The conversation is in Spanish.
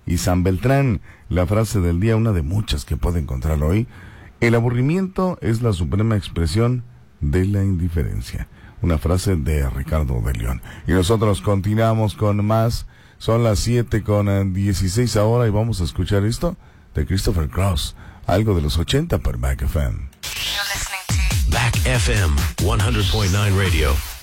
y San Beltrán. La frase del día, una de muchas que puede encontrar hoy: el aburrimiento es la suprema expresión de la indiferencia. Una frase de Ricardo de León. Y nosotros continuamos con más. Son las 7:16 ahora y vamos a escuchar esto de Christopher Cross, algo de los 80 por Back FM. Back FM 100.9 Radio.